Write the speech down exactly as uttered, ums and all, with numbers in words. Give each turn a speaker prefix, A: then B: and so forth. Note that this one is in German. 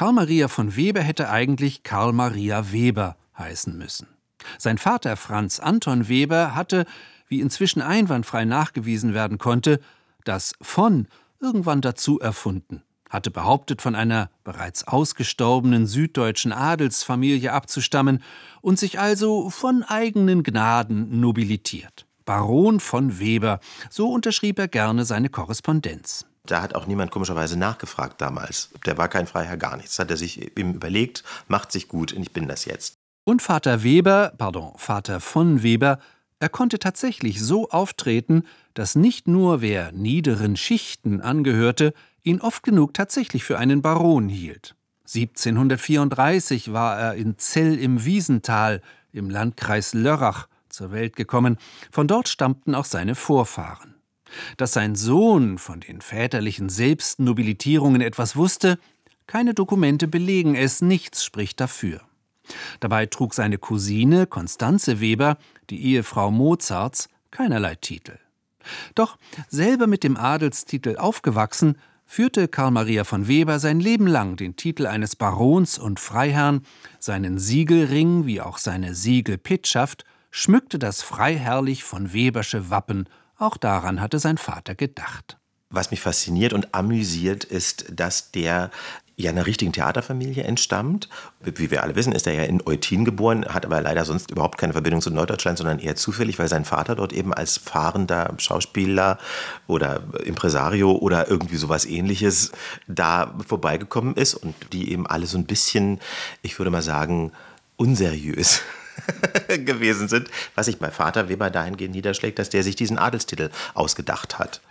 A: Karl Maria von Weber hätte eigentlich Karl Maria Weber heißen müssen. Sein Vater Franz Anton Weber hatte, wie inzwischen einwandfrei nachgewiesen werden konnte, das von irgendwann dazu erfunden, hatte behauptet, von einer bereits ausgestorbenen süddeutschen Adelsfamilie abzustammen und sich also von eigenen Gnaden nobilitiert. Baron von Weber, so unterschrieb er gerne seine Korrespondenz.
B: Da hat auch niemand komischerweise nachgefragt damals. Der war kein Freiherr, gar nichts. Das hat er sich eben überlegt, macht sich gut und ich bin das jetzt.
A: Und Vater Weber, pardon, Vater von Weber, er konnte tatsächlich so auftreten, dass nicht nur wer niederen Schichten angehörte, ihn oft genug tatsächlich für einen Baron hielt. siebzehnhundertvierunddreißig war er in Zell im Wiesental im Landkreis Lörrach zur Welt gekommen. Von dort stammten auch seine Vorfahren. Dass sein Sohn von den väterlichen Selbstnobilitierungen etwas wusste, keine Dokumente belegen es, nichts spricht dafür. Dabei trug seine Cousine Constanze Weber, die Ehefrau Mozarts, keinerlei Titel. Doch selber mit dem Adelstitel aufgewachsen, führte Karl Maria von Weber sein Leben lang den Titel eines Barons und Freiherrn, seinen Siegelring wie auch seine Siegelpetschaft schmückte das freiherrlich von Webersche Wappen. Auch daran hatte sein Vater gedacht.
B: Was mich fasziniert und amüsiert, ist, dass der ja einer richtigen Theaterfamilie entstammt. Wie wir alle wissen, ist er ja in Eutin geboren, hat aber leider sonst überhaupt keine Verbindung zu Norddeutschland, sondern eher zufällig, weil sein Vater dort eben als fahrender Schauspieler oder Impresario oder irgendwie sowas Ähnliches da vorbeigekommen ist und die eben alle so ein bisschen, ich würde mal sagen, unseriös gewesen sind, was sich bei Vater Weber dahingehend niederschlägt, dass der sich diesen Adelstitel ausgedacht hat.